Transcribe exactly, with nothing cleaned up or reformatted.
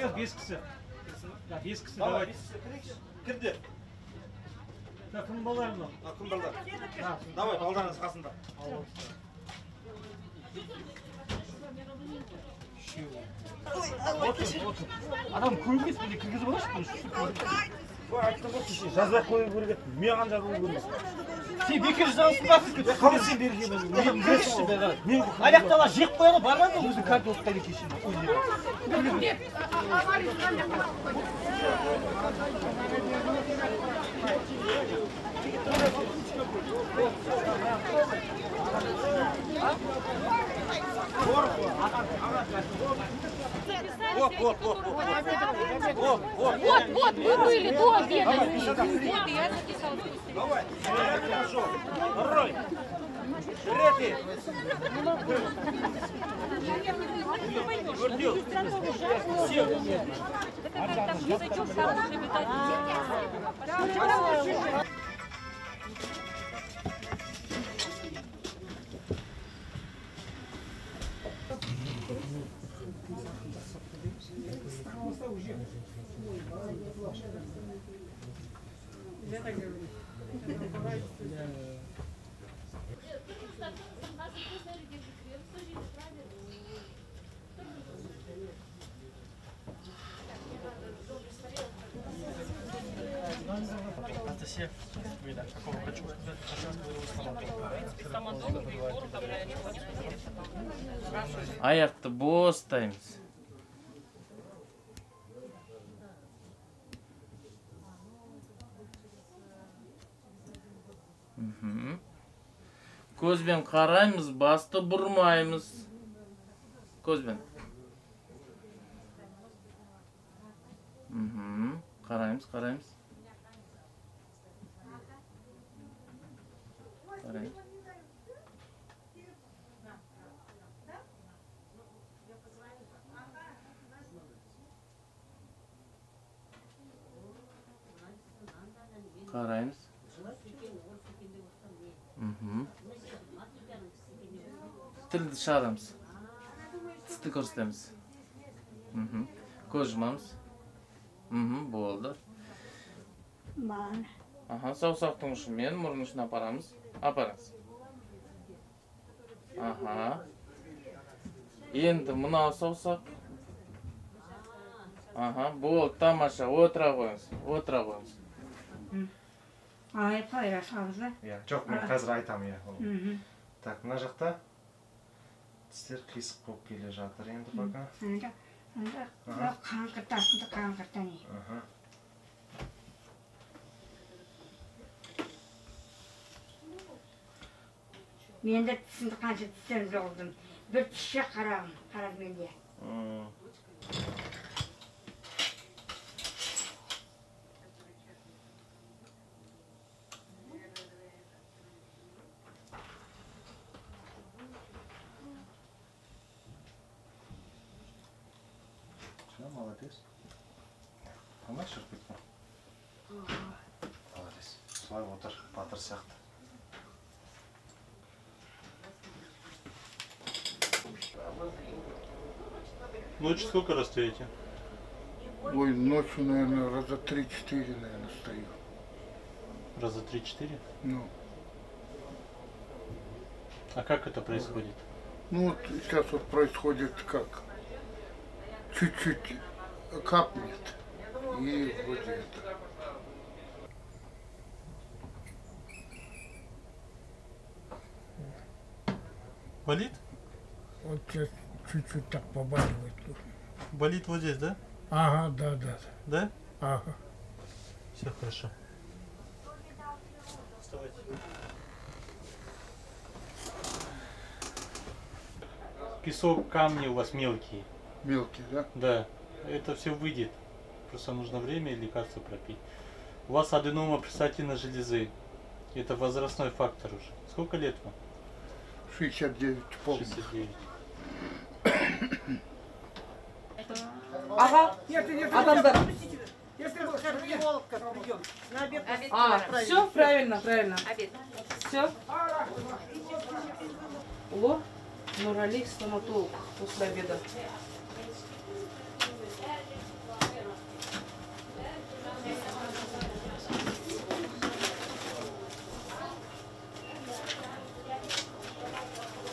Yok beş kişi. Ya beş kişi давай. Кірді. Кім балалар мынау? Кім балдар? Давай, балдарыңыз қасында. Адам көрмес бізде кіргізіп алайыншы. Айттым ғой кеше жазбай қою керек еді. Маған жазылу керек. Сен бекер жазылсын басып кет. Қалай сен берген мен берші бе қарай. Мен аяқтала жеп қояды бармады өзі картошка деп кеше. Вот, вот, вот, вот, вот, вот, Вот, вот, вы были до обеда. Вот, я записала. Давай, хорошо. Рой. Реки. Вердил. Анастасия, какого хочу сказать, Аяқты бостаймыз. Көзбен қараймыз, басты бұрмаймыз. Көзбен. Қараймыз, қараймыз. Қараймыз. Қараймыз. Тілді шығарамыз. Тісті көрсетеміз. Көз жұмамыз. Болды. Аха, саусақтың ұшымен мұрын ұшын апарамыз. Апараңыз. Аха. Енді мынау саусақ. Аха, болды, тамаша. Отыра қойыңыз. Отыра қойыңыз. Ай, пайра салды. Жоқ, мен қазір айтамын, иә. Так, мына жақта тістер қисық болып келе жатыр енді пока. Анда, анда қаңқыртасында қаңқыртан. Мен де тісімді қанша тістер жолдым. Bir tişe қарағым, қарағым менде. Молодец. Қалай шығып кеткен? Молодец. Солай отыр, батыр сияқты. Ночью сколько раз стоите? Ой, ночью, наверное, раза три-четыре, наверное, стою. Раза три-четыре? Ну. А как это происходит? Ну вот сейчас вот происходит как? Чуть-чуть капнет, и вот это. Болит? Вот сейчас чуть-чуть так побаливает. Болит вот здесь, да? Ага, да, да. Да? Ага. Все хорошо. Вставайте. Песок, камни у вас мелкие. Мелкие, да? Да. Это все выйдет. Просто нужно время и лекарства пропить. У вас аденома предстательной железы. Это возрастной фактор уже. Сколько лет вам? шестьдесят девять полных. шестьдесят девять. Ага, адамдар. А, все, правильно, правильно. Все. Ло, Нурали, стоматолог после обеда.